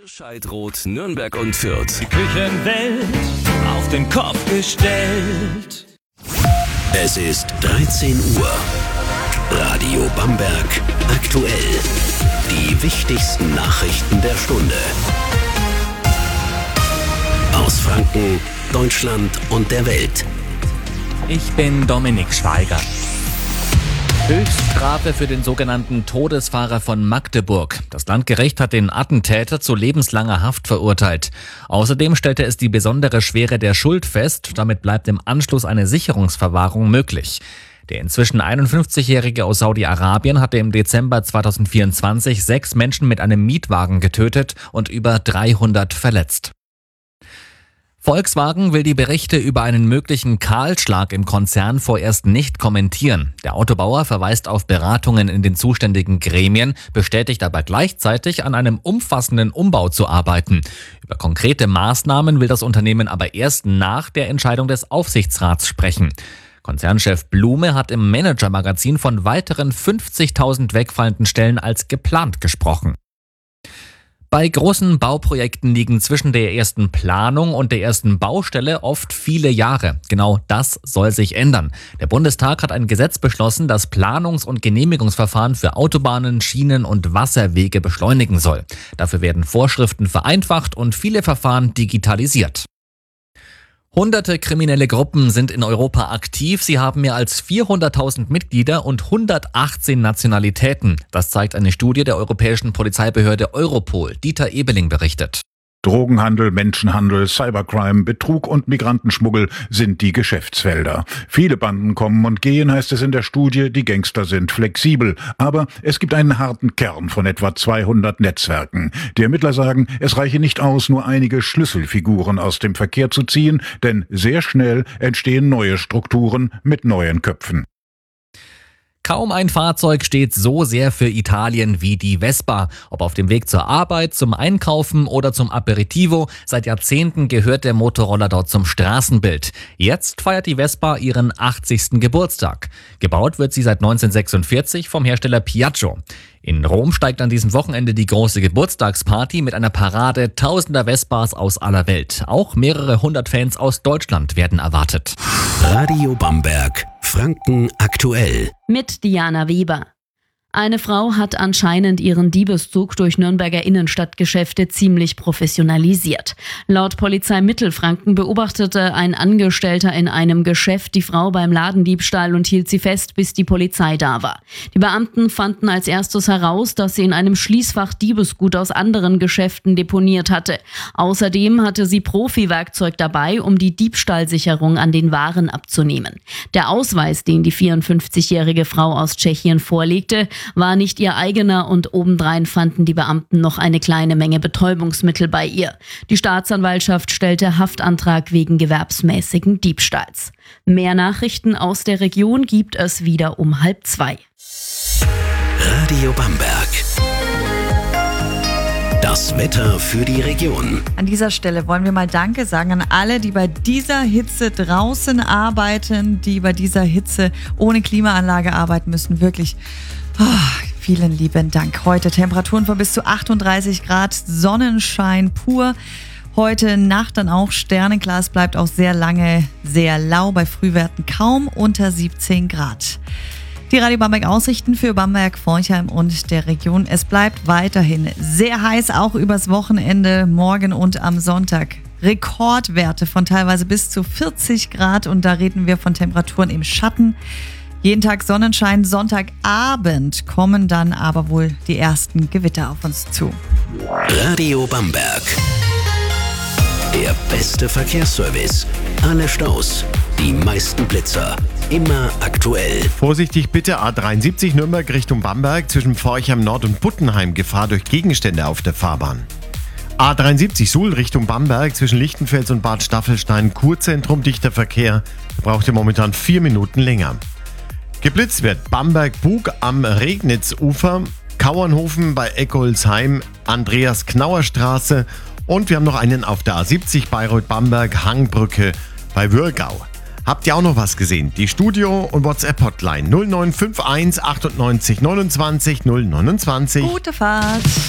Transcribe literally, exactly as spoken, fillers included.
Scheidroth, Nürnberg und Fürth. Die Küchenwelt auf den Kopf gestellt. Es ist dreizehn Uhr. Radio Bamberg aktuell. Die wichtigsten Nachrichten der Stunde. Aus Franken, Deutschland und der Welt. Ich bin Dominik Schweiger. Höchststrafe für den sogenannten Todesfahrer von Magdeburg. Das Landgericht hat den Attentäter zu lebenslanger Haft verurteilt. Außerdem stellte es die besondere Schwere der Schuld fest. Damit bleibt im Anschluss eine Sicherungsverwahrung möglich. Der inzwischen einundfünfzigjährige aus Saudi-Arabien hatte im Dezember zweitausendvierundzwanzig sechs Menschen mit einem Mietwagen getötet und über dreihundert verletzt. Volkswagen will die Berichte über einen möglichen Kahlschlag im Konzern vorerst nicht kommentieren. Der Autobauer verweist auf Beratungen in den zuständigen Gremien, bestätigt aber gleichzeitig, an einem umfassenden Umbau zu arbeiten. Über konkrete Maßnahmen will das Unternehmen aber erst nach der Entscheidung des Aufsichtsrats sprechen. Konzernchef Blume hat im Manager-Magazin von weiteren fünfzigtausend wegfallenden Stellen als geplant gesprochen. Bei großen Bauprojekten liegen zwischen der ersten Planung und der ersten Baustelle oft viele Jahre. Genau das soll sich ändern. Der Bundestag hat ein Gesetz beschlossen, das Planungs- und Genehmigungsverfahren für Autobahnen, Schienen und Wasserwege beschleunigen soll. Dafür werden Vorschriften vereinfacht und viele Verfahren digitalisiert. Hunderte kriminelle Gruppen sind in Europa aktiv. Sie haben mehr als vierhunderttausend Mitglieder und hundertachtzehn Nationalitäten. Das zeigt eine Studie der europäischen Polizeibehörde Europol. Dieter Ebeling berichtet. Drogenhandel, Menschenhandel, Cybercrime, Betrug und Migrantenschmuggel sind die Geschäftsfelder. Viele Banden kommen und gehen, heißt es in der Studie, die Gangster sind flexibel. Aber es gibt einen harten Kern von etwa zweihundert Netzwerken. Die Ermittler sagen, es reiche nicht aus, nur einige Schlüsselfiguren aus dem Verkehr zu ziehen, denn sehr schnell entstehen neue Strukturen mit neuen Köpfen. Kaum ein Fahrzeug steht so sehr für Italien wie die Vespa. Ob auf dem Weg zur Arbeit, zum Einkaufen oder zum Aperitivo, seit Jahrzehnten gehört der Motorroller dort zum Straßenbild. Jetzt feiert die Vespa ihren achtzigsten Geburtstag. Gebaut wird sie seit neunzehnhundertsechsundvierzig vom Hersteller Piaggio. In Rom steigt an diesem Wochenende die große Geburtstagsparty mit einer Parade tausender Vespas aus aller Welt. Auch mehrere hundert Fans aus Deutschland werden erwartet. Radio Bamberg, Franken aktuell. Mit Diana Weber. Eine Frau hat anscheinend ihren Diebeszug durch Nürnberger Innenstadtgeschäfte ziemlich professionalisiert. Laut Polizei Mittelfranken beobachtete ein Angestellter in einem Geschäft die Frau beim Ladendiebstahl und hielt sie fest, bis die Polizei da war. Die Beamten fanden als erstes heraus, dass sie in einem Schließfach Diebesgut aus anderen Geschäften deponiert hatte. Außerdem hatte sie Profi-Werkzeug dabei, um die Diebstahlsicherung an den Waren abzunehmen. Der Ausweis, den die vierundfünfzigjährige Frau aus Tschechien vorlegte, war nicht ihr eigener und obendrein fanden die Beamten noch eine kleine Menge Betäubungsmittel bei ihr. Die Staatsanwaltschaft stellte Haftantrag wegen gewerbsmäßigen Diebstahls. Mehr Nachrichten aus der Region gibt es wieder um halb zwei. Radio Bamberg. Das Wetter für die Region. An dieser Stelle wollen wir mal Danke sagen an alle, die bei dieser Hitze draußen arbeiten, die bei dieser Hitze ohne Klimaanlage arbeiten müssen. Wirklich. Oh, vielen lieben Dank. Heute Temperaturen von bis zu achtunddreißig Grad, Sonnenschein pur. Heute Nacht dann auch sternenklar. Es bleibt auch sehr lange sehr lau, bei Frühwerten kaum unter siebzehn Grad. Die Radio Bamberg Aussichten für Bamberg, Forchheim und der Region. Es bleibt weiterhin sehr heiß, auch übers Wochenende, morgen und am Sonntag. Rekordwerte von teilweise bis zu vierzig Grad und da reden wir von Temperaturen im Schatten. Jeden Tag Sonnenschein, Sonntagabend kommen dann aber wohl die ersten Gewitter auf uns zu. Radio Bamberg. Der beste Verkehrsservice. Alle Staus, die meisten Blitzer. Immer aktuell. Vorsichtig bitte, A dreiundsiebzig Nürnberg Richtung Bamberg, zwischen Forchheim Nord und Buttenheim, Gefahr durch Gegenstände auf der Fahrbahn. A dreiundsiebzig Suhl Richtung Bamberg, zwischen Lichtenfels und Bad Staffelstein, Kurzentrum, dichter Verkehr. Da braucht ihr momentan vier Minuten länger. Geblitzt wird Bamberg-Bug am Regnitzufer, Kauernhofen bei Eckolsheim, Andreas-Knauer-Straße und wir haben noch einen auf der A siebzig Bayreuth-Bamberg, Hangbrücke bei Würgau. Habt ihr auch noch was gesehen? Die Studio- und WhatsApp-Hotline null neun fünf eins achtundneunzig neunundzwanzig null neunundzwanzig. Gute Fahrt!